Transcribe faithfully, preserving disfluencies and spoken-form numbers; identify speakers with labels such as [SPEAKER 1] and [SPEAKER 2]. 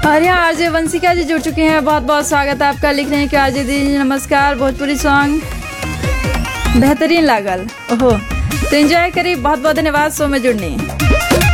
[SPEAKER 1] और यहाँ आरजे वंशिका जी जुड़ चुके हैं। बहुत बहुत स्वागत है आपका। लिख रहे हैं कि आरजे दीदी नमस्कार, भोजपुरी सॉन्ग बेहतरीन लागल। ओहो, तो एंजॉय करिए। बहुत बहुत धन्यवाद शो में जुड़ने।